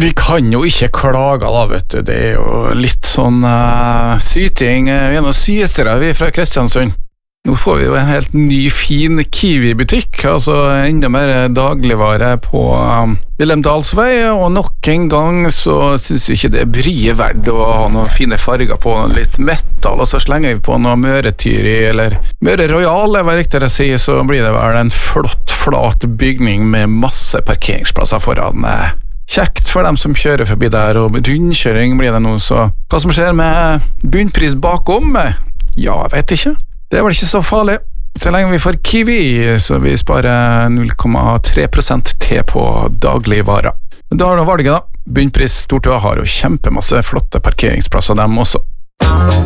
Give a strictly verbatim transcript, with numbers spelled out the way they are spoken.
Vi kan jo ikke klage da, vet du. Det er jo litt sånn uh, syting. Vi er noen sytere, vi fra Kristiansund. Nå får vi jo en helt ny, fin Kiwi-butikk, altså enda mer dagligvare på um, Wilhelmdalsvei, og nok en gang så synes vi ikke det er bryet verdt å ha noen fine farger på, litt metal, og så slenger vi på noe Møretyri, eller Møre Royal, det var riktig å si, så blir det vel en flott, flat bygning med masse parkeringsplasser foran. Kjekt for dem som kjører forbi der, og rundkjøring blir det nå, så hva som skjer med bunnpris bakom? Ja, jeg vet ikke. Det er vel ikke så farlig. Så lenge vi får Kiwi, så vi sparer null komma tre prosent til på dagligvarer. Da har du valget da. Bunnpris Stortua har jo kjempemasse flotte parkeringsplasser dem også.